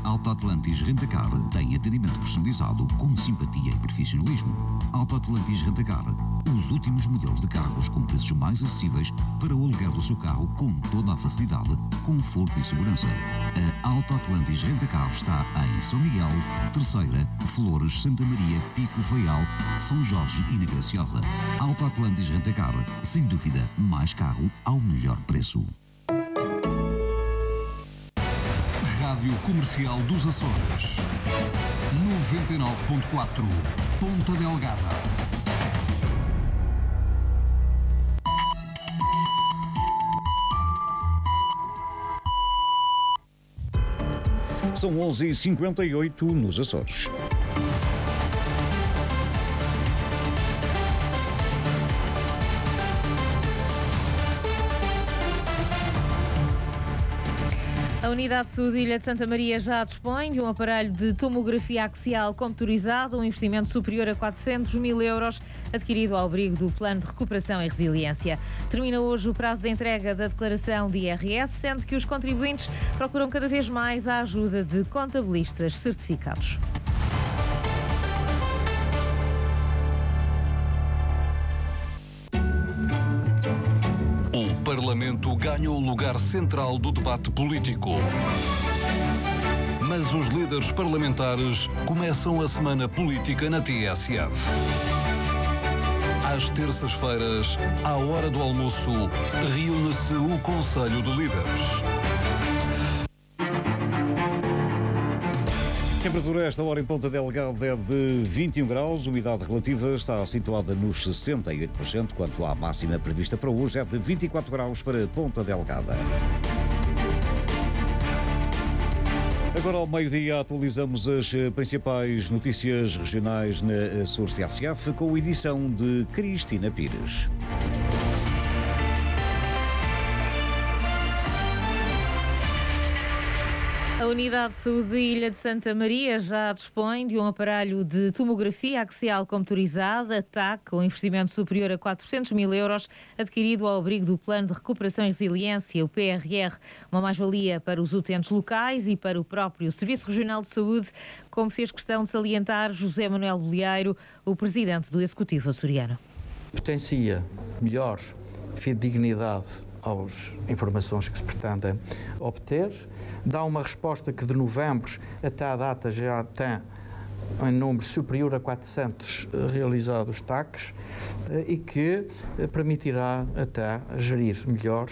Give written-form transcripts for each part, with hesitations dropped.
Auto Atlantis Rentacar tem atendimento personalizado com simpatia e profissionalismo. Auto Atlantis Rentacar, os últimos modelos de carros com preços mais acessíveis para o aluguer do seu carro com toda a facilidade, conforto e segurança. A Auto Atlantis Rentacar está em São Miguel, Terceira, Flores, Santa Maria, Pico, Faial, São Jorge e na Graciosa. Auto Atlantis Rentacar, sem dúvida, mais carro ao melhor preço. Rádio Comercial dos Açores 99.4 Ponta Delgada. São 11h58 nos Açores. A Unidade de Saúde Ilha de Santa Maria já dispõe de um aparelho de tomografia axial computadorizado, um investimento superior a 400 mil euros, adquirido ao abrigo do Plano de Recuperação e Resiliência. Termina hoje o prazo de entrega da declaração de IRS, sendo que os contribuintes procuram cada vez mais a ajuda de contabilistas certificados. O Parlamento ganha o lugar central do debate político. Mas os líderes parlamentares começam a semana política na TSF. Às terças-feiras, à hora do almoço, reúne-se o Conselho de Líderes. A temperatura a esta hora em Ponta Delgada é de 21 graus, a umidade relativa está situada nos 68%, quanto à máxima prevista para hoje é de 24 graus para Ponta Delgada. Agora ao meio-dia atualizamos as principais notícias regionais na Açores TSF com a edição de Cristina Pires. A Unidade de Saúde da Ilha de Santa Maria já dispõe de um aparelho de tomografia axial computadorizada, TAC, com investimento superior a 400 mil euros, adquirido ao abrigo do Plano de Recuperação e Resiliência, o PRR, uma mais-valia para os utentes locais e para o próprio Serviço Regional de Saúde, como fez questão de salientar José Manuel Bolieiro, o presidente do Executivo açoriano. Potencia melhor fidedignidade às informações que se pretendem obter, dá uma resposta que de novembro até à data já tem em número superior a 400 realizados TACs e que permitirá até gerir melhor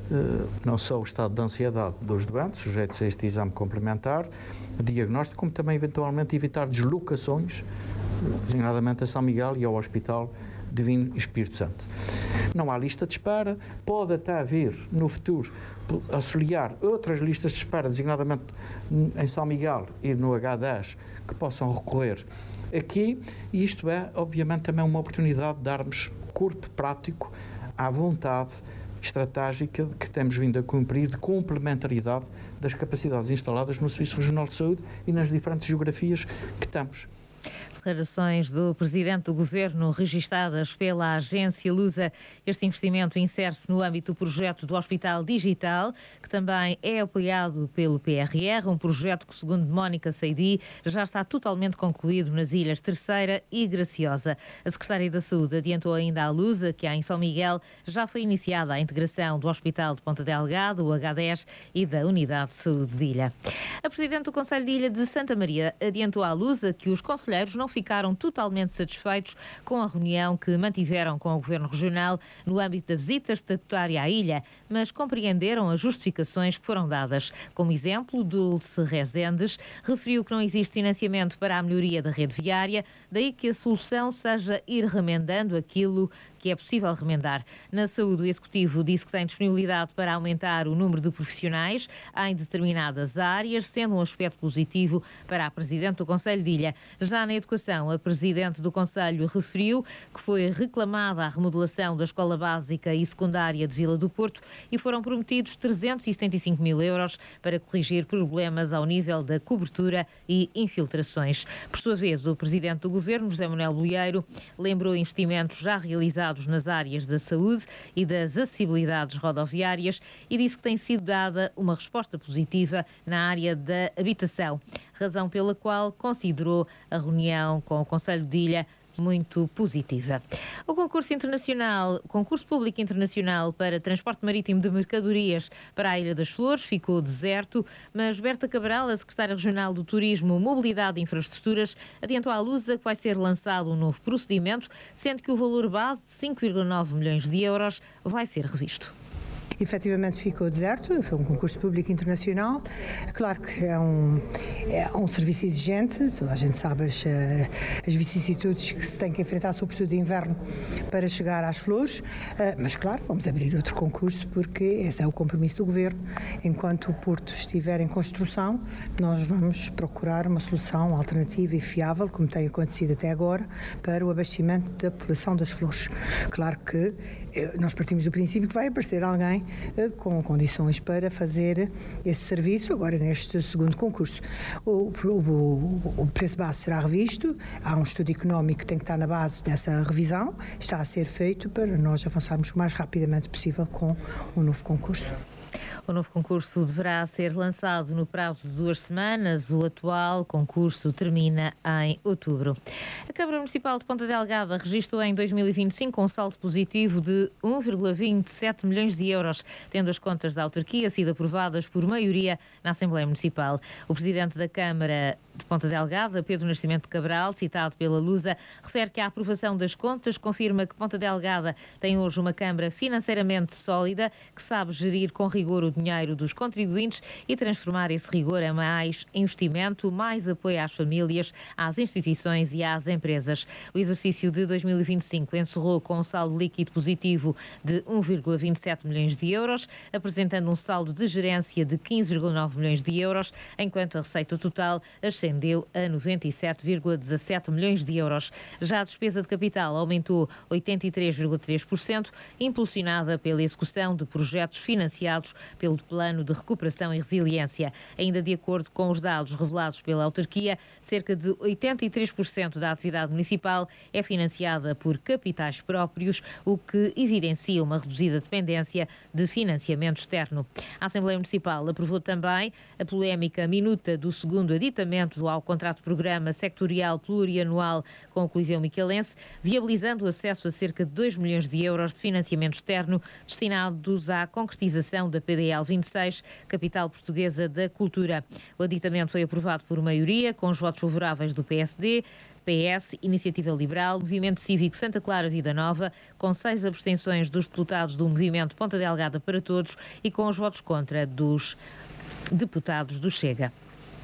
não só o estado de ansiedade dos doentes, sujeitos a este exame complementar, diagnóstico, como também eventualmente evitar deslocações, designadamente a São Miguel e ao Hospital Divino Espírito Santo. Não há lista de espera, pode até haver no futuro auxiliar outras listas de espera, designadamente em São Miguel e no H10, que possam recorrer aqui, e isto é, obviamente, também uma oportunidade de darmos corpo prático à vontade estratégica que temos vindo a cumprir de complementaridade das capacidades instaladas no Serviço Regional de Saúde e nas diferentes geografias que temos. Declarações do Presidente do Governo registadas pela agência Lusa. Este investimento insere-se no âmbito do projeto do Hospital Digital, que também é apoiado pelo PRR, um projeto que, segundo Mónica Seidi, já está totalmente concluído nas Ilhas Terceira e Graciosa. A Secretária da Saúde adiantou ainda à Lusa que em São Miguel já foi iniciada a integração do Hospital de Ponta Delgada, o H10 e da Unidade de Saúde de Ilha. A Presidente do Conselho de Ilha de Santa Maria adiantou à Lusa que os conselheiros não ficaram totalmente satisfeitos com a reunião que mantiveram com o Governo Regional no âmbito da visita estatutária à ilha, mas compreenderam as justificações que foram dadas. Como exemplo, Dulce Rezendes referiu que não existe financiamento para a melhoria da rede viária, daí que a solução seja ir remendando aquilo que é possível remendar. Na saúde, o Executivo disse que tem disponibilidade para aumentar o número de profissionais em determinadas áreas, sendo um aspecto positivo para a Presidente do Conselho de Ilha. Já na educação, a Presidente do Conselho referiu que foi reclamada a remodelação da Escola Básica e Secundária de Vila do Porto e foram prometidos 375 mil euros para corrigir problemas ao nível da cobertura e infiltrações. Por sua vez, o Presidente do Governo, José Manuel Bolieiro, lembrou investimentos já realizados nas áreas da saúde e das acessibilidades rodoviárias e disse que tem sido dada uma resposta positiva na área da Habitação, razão pela qual considerou a reunião com o Conselho de Ilha muito positiva. O concurso público internacional para transporte marítimo de mercadorias para a Ilha das Flores ficou deserto, mas Berta Cabral, a secretária regional do Turismo, Mobilidade e Infraestruturas, adiantou à Lusa que vai ser lançado um novo procedimento, sendo que o valor base de 5,9 milhões de euros vai ser revisto. Efetivamente ficou deserto, foi um concurso público internacional. Claro que é um serviço exigente, toda a gente sabe as vicissitudes que se tem que enfrentar, sobretudo de inverno, para chegar às Flores, mas claro, vamos abrir outro concurso porque esse é o compromisso do Governo. Enquanto o Porto estiver em construção, nós vamos procurar uma solução alternativa e fiável, como tem acontecido até agora, para o abastecimento da população das Flores. Claro que nós partimos do princípio que vai aparecer alguém com condições para fazer esse serviço, agora neste segundo concurso. O preço base será revisto, há um estudo económico que tem que estar na base dessa revisão, está a ser feito para nós avançarmos o mais rapidamente possível com o novo concurso. O novo concurso deverá ser lançado no prazo de 2 semanas. O atual concurso termina em outubro. A Câmara Municipal de Ponta Delgada registrou em 2025 um saldo positivo de 1,27 milhões de euros, tendo as contas da autarquia sido aprovadas por maioria na Assembleia Municipal. O presidente da Câmara de Ponta Delgada, Pedro Nascimento Cabral, citado pela Lusa, refere que a aprovação das contas confirma que Ponta Delgada tem hoje uma Câmara financeiramente sólida, que sabe gerir com rigor o dinheiro dos contribuintes e transformar esse rigor em mais investimento, mais apoio às famílias, às instituições e às empresas. O exercício de 2025 encerrou com um saldo líquido positivo de 1,27 milhões de euros, apresentando um saldo de gerência de 15,9 milhões de euros, enquanto a receita total ascendeu a 97,17 milhões de euros. Já a despesa de capital aumentou 83,3%, impulsionada pela execução de projetos financiados pelo Plano de Recuperação e Resiliência. Ainda de acordo com os dados revelados pela autarquia, cerca de 83% da atividade municipal é financiada por capitais próprios, o que evidencia uma reduzida dependência de financiamento externo. A Assembleia Municipal aprovou também a polémica minuta do segundo aditamento ao contrato-programa sectorial plurianual com o Coliseu Miquelense, viabilizando o acesso a cerca de 2 milhões de euros de financiamento externo destinados à concretização da PDL 26, Capital Portuguesa da Cultura. O aditamento foi aprovado por maioria, com os votos favoráveis do PSD, PS, Iniciativa Liberal, Movimento Cívico Santa Clara Vida Nova, com 6 abstenções dos deputados do Movimento Ponta Delgada para Todos e com os votos contra dos deputados do Chega.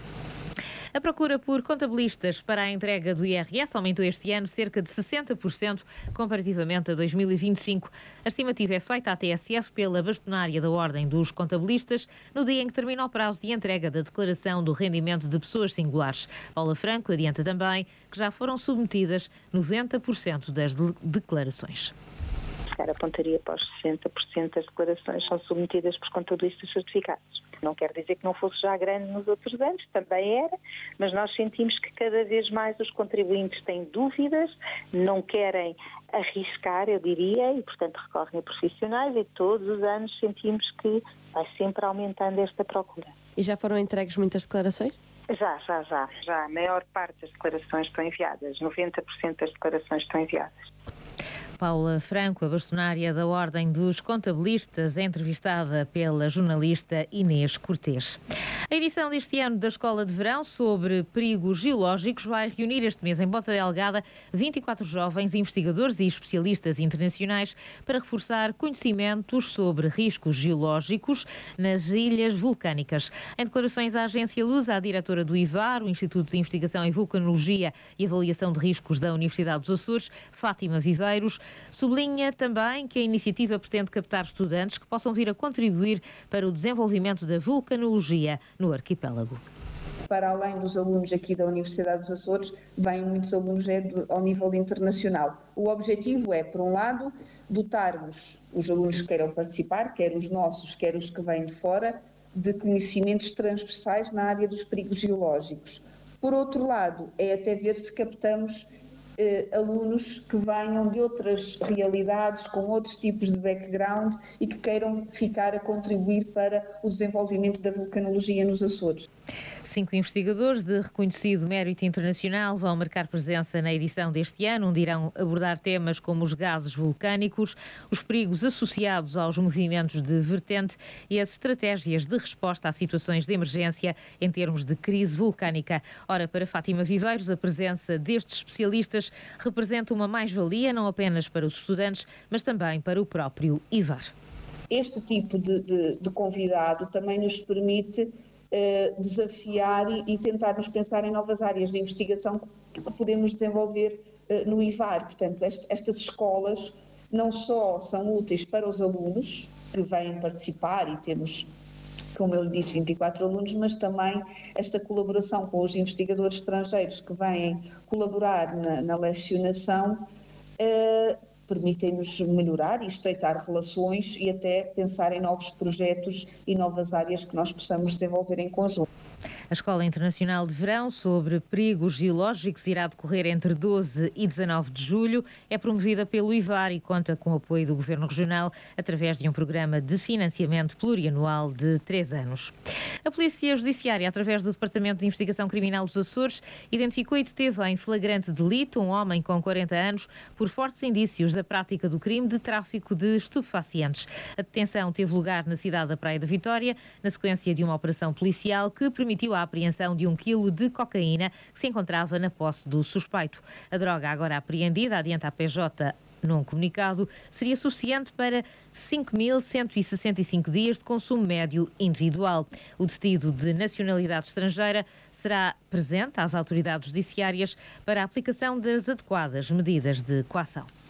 A procura por contabilistas para a entrega do IRS aumentou este ano cerca de 60% comparativamente a 2025. A estimativa é feita à TSF pela bastonária da Ordem dos Contabilistas no dia em que termina o prazo de entrega da declaração do rendimento de pessoas singulares. Paula Franco adianta também que já foram submetidas 90% das declarações. Apontaria para os 60% das declarações são submetidas por contabilistas certificados. Não quer dizer que não fosse já grande nos outros anos, também era, mas nós sentimos que cada vez mais os contribuintes têm dúvidas, não querem arriscar, eu diria, e portanto recorrem a profissionais e todos os anos sentimos que vai sempre aumentando esta procura. E já foram entregues muitas declarações? Já. A maior parte das declarações estão enviadas, 90% das declarações estão enviadas. Paula Franco, a bastonária da Ordem dos Contabilistas, é entrevistada pela jornalista Inês Cortês. A edição deste ano da Escola de Verão sobre perigos geológicos vai reunir este mês em Ponta Delgada 24 jovens investigadores e especialistas internacionais para reforçar conhecimentos sobre riscos geológicos nas ilhas vulcânicas. Em declarações à agência Lusa, a diretora do IVAR, o Instituto de Investigação em Vulcanologia e Avaliação de Riscos da Universidade dos Açores, Fátima Viveiros, sublinha também que a iniciativa pretende captar estudantes que possam vir a contribuir para o desenvolvimento da vulcanologia no arquipélago. Para além dos alunos aqui da Universidade dos Açores, vêm muitos alunos ao nível internacional. O objetivo é, por um lado, dotarmos os alunos que queiram participar, quer os nossos, quer os que vêm de fora, de conhecimentos transversais na área dos perigos geológicos. Por outro lado, é até ver se captamos alunos que venham de outras realidades, com outros tipos de background e que queiram ficar a contribuir para o desenvolvimento da vulcanologia nos Açores. 5 investigadores de reconhecido mérito internacional vão marcar presença na edição deste ano, onde irão abordar temas como os gases vulcânicos, os perigos associados aos movimentos de vertente e as estratégias de resposta a situações de emergência em termos de crise vulcânica. Ora, para Fátima Viveiros, a presença destes especialistas representa uma mais-valia não apenas para os estudantes, mas também para o próprio IVAR. Este tipo de convidado também nos permite desafiar e tentarmos pensar em novas áreas de investigação que podemos desenvolver no IVAR. Portanto, estas escolas não só são úteis para os alunos que vêm participar, e temos, como eu lhe disse, 24 alunos, mas também esta colaboração com os investigadores estrangeiros que vêm colaborar na lecionação permitem-nos melhorar e estreitar relações e até pensar em novos projetos e novas áreas que nós possamos desenvolver em conjunto. A Escola Internacional de Verão sobre Perigos Geológicos irá decorrer entre 12 e 19 de julho. É promovida pelo IVAR e conta com o apoio do Governo Regional através de um programa de financiamento plurianual de 3 anos. A Polícia Judiciária, através do Departamento de Investigação Criminal dos Açores, identificou e deteve em flagrante delito um homem com 40 anos por fortes indícios da prática do crime de tráfico de estupefacientes. A detenção teve lugar na cidade da Praia da Vitória, na sequência de uma operação policial que permitiu a apreensão de 1 quilo de cocaína que se encontrava na posse do suspeito. A droga agora apreendida, adianta a PJ num comunicado, seria suficiente para 5.165 dias de consumo médio individual. O detido de nacionalidade estrangeira será presente às autoridades judiciárias para a aplicação das adequadas medidas de coação.